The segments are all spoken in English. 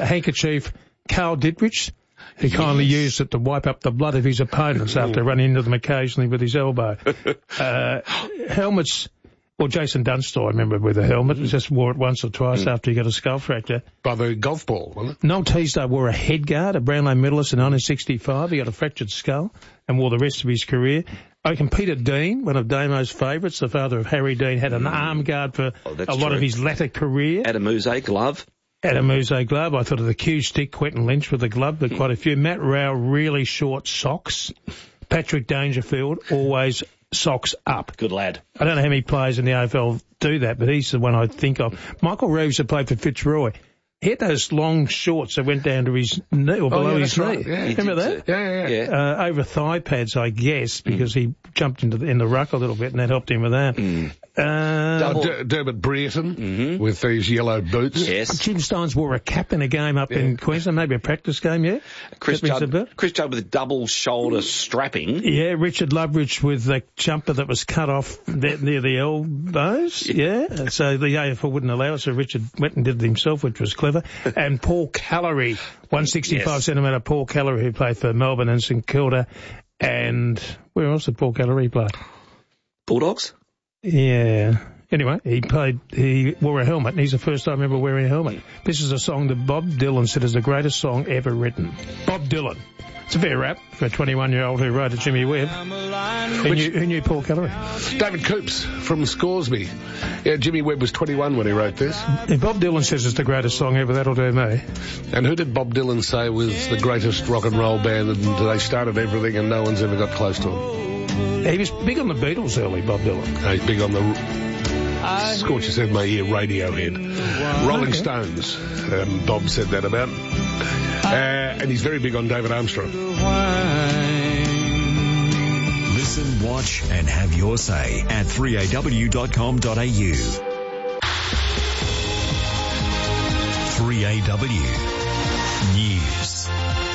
handkerchief Carl Dittrich, who kindly used it to wipe up the blood of his opponents after running into them occasionally with his elbow. Helmets, well, Jason Dunstall, I remember with a helmet, just wore it once or twice after he got a skull fracture. By the golf ball, wasn't it? Noel Teasdale wore a head guard, a Brownlow medalist in 1965. He got a fractured skull and wore the rest of his career. I reckon Peter Dean, one of Damo's favourites, the father of Harry Dean, had an arm guard for a lot of his latter career. Adamuse glove. Adamuse glove. I thought of the Q stick, Quentin Lynch with a glove, but quite a few. Matt Rowell, really short socks. Patrick Dangerfield, always socks up. Good lad. I don't know how many players in the AFL do that, but he's the one I think of. Michael Reeves, who played for Fitzroy, he had those long shorts that went down to his knee or below his knee. Right. Yeah. Remember that? Yeah. Over thigh pads, I guess, because he jumped in the ruck a little bit, and that helped him with that. Dermot Brereton with these yellow boots. Yes. Jim Steins wore a cap in a game up in Queensland, maybe a practice game, yeah? Chris Judd with double shoulder strapping. Yeah, Richard Loveridge with the jumper that was cut off near the elbows, yeah. So the AFL wouldn't allow it, so Richard went and did it himself, which was clever. And Paul Callery, 165 centimetre Paul Callery, who played for Melbourne and St Kilda. And where else did Paul Callery play? Bulldogs? Yeah. Anyway, he wore a helmet, and he's the first time ever wearing a helmet. This is a song that Bob Dylan said is the greatest song ever written. Bob Dylan. It's a fair rap for a 21-year-old who wrote it, Jimmy Webb. Who knew Paul Callery? David Coops from Scoresby. Yeah, Jimmy Webb was 21 when he wrote this. If Bob Dylan says it's the greatest song ever, that'll do me. And who did Bob Dylan say was the greatest rock and roll band, and they started everything and no one's ever got close to him? He was big on the Beatles early, Bob Dylan. He's big on the scorches in my ear, Radiohead. Rolling Stones, Bob said that about. And he's very big on David Armstrong. Listen, watch and have your say at 3aw.com.au. 3AW News.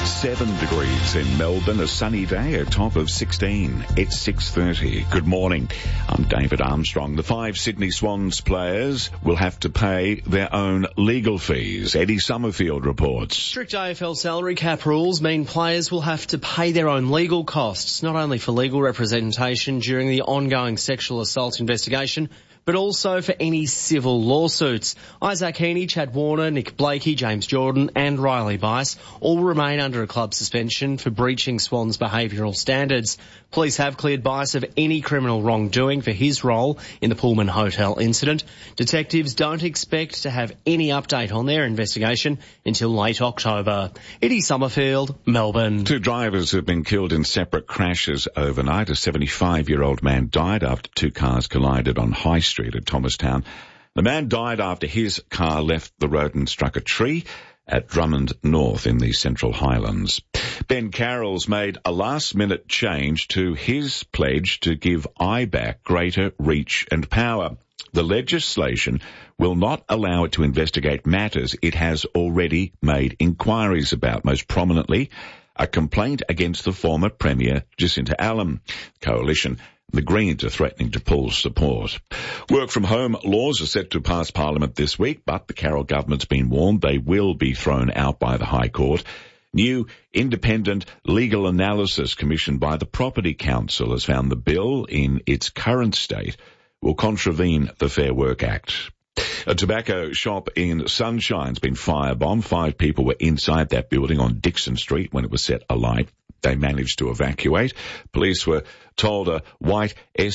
7 degrees in Melbourne, a sunny day, a top of 16. It's 6:30. Good morning. I'm David Armstrong. The 5 Sydney Swans players will have to pay their own legal fees. Eddie Summerfield reports. Strict AFL salary cap rules mean players will have to pay their own legal costs, not only for legal representation during the ongoing sexual assault investigation, but also for any civil lawsuits. Isaac Heaney, Chad Warner, Nick Blakey, James Jordan and Riley Bice all remain under a club suspension for breaching Swans behavioural standards. Police have cleared Bice of any criminal wrongdoing for his role in the Pullman Hotel incident. Detectives don't expect to have any update on their investigation until late October. Eddie Summerfield, Melbourne. 2 drivers have been killed in separate crashes overnight. A 75-year-old man died after 2 cars collided on High Street at Thomastown. The man died after his car left the road and struck a tree at Drummond North in the Central Highlands. Ben Carroll's made a last-minute change to his pledge to give IBAC greater reach and power. The legislation will not allow it to investigate matters it has already made inquiries about, most prominently a complaint against the former Premier Jacinta Allen. Coalition the Greens are threatening to pull support. Work from home laws are set to pass Parliament this week, but the Carroll government's been warned they will be thrown out by the High Court. New independent legal analysis commissioned by the Property Council has found the bill in its current state will contravene the Fair Work Act. A tobacco shop in Sunshine's been firebombed. 5 people were inside that building on Dixon Street when it was set alight. They managed to evacuate. Police were told a white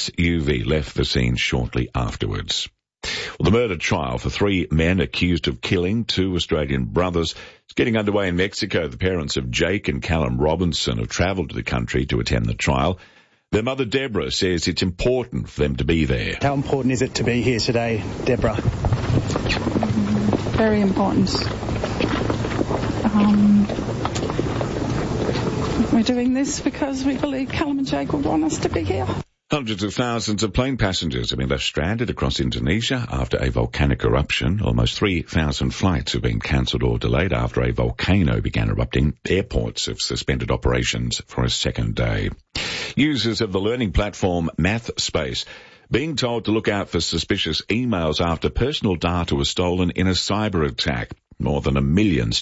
SUV left the scene shortly afterwards. Well, the murder trial for 3 men accused of killing 2 Australian brothers is getting underway in Mexico. The parents of Jake and Callum Robinson have travelled to the country to attend the trial. Their mother, Deborah, says it's important for them to be there. How important is it to be here today, Deborah? Very important. We're doing this because we believe Callum and Jake would want us to be here. Hundreds of thousands of plane passengers have been left stranded across Indonesia after a volcanic eruption. Almost 3,000 flights have been cancelled or delayed after a volcano began erupting. Airports have suspended operations for a second day. Users of the learning platform MathSpace being told to look out for suspicious emails after personal data was stolen in a cyber attack. More than 1 million